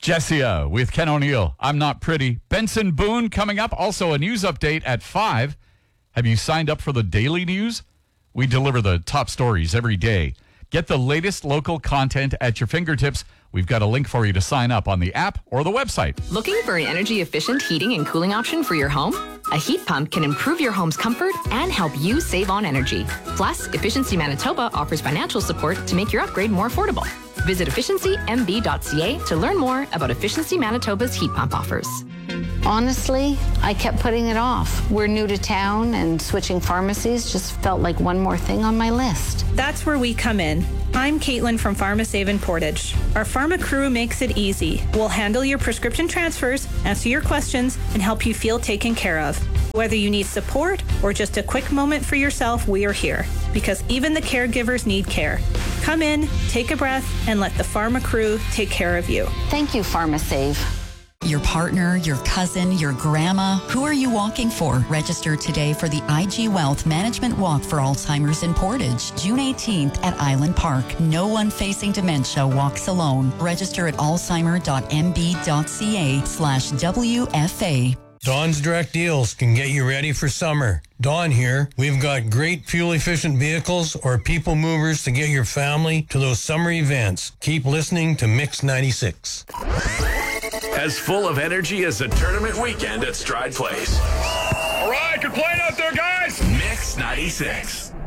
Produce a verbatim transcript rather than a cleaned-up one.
Jessia with Ken O'Neill. I'm Not Pretty. Benson Boone coming up. Also a news update at five. Have you signed up for the daily news? We deliver the top stories every day. Get the latest local content at your fingertips. We've got a link for you to sign up on the app or the website. Looking for an energy-efficient heating and cooling option for your home? A heat pump can improve your home's comfort and help you save on energy. Plus, Efficiency Manitoba offers financial support to make your upgrade more affordable. Visit efficiency m b dot c a to learn more about Efficiency Manitoba's heat pump offers. Honestly, I kept putting it off. We're new to town, and switching pharmacies just felt like one more thing on my list. That's where we come in. I'm Caitlin from PharmaSave in Portage. Our pharma crew makes it easy. We'll handle your prescription transfers, answer your questions, and help you feel taken care of. Whether you need support or just a quick moment for yourself, we are here. Because even the caregivers need care. Come in, take a breath, and let the pharma crew take care of you. Thank you, PharmaSave. Your partner, your cousin, your grandma. Who are you walking for? Register today for the I G Wealth Management Walk for Alzheimer's in Portage, June eighteenth at Island Park. No one facing dementia walks alone. Register at alzheimer dot m b dot c a slash W F A. Dawn's Direct Deals can get you ready for summer. Dawn here. We've got great fuel-efficient vehicles or people movers to get your family to those summer events. Keep listening to Mix ninety-six. As full of energy as a tournament weekend at Stride Place. All right, good playing out there, guys. Mix ninety-six.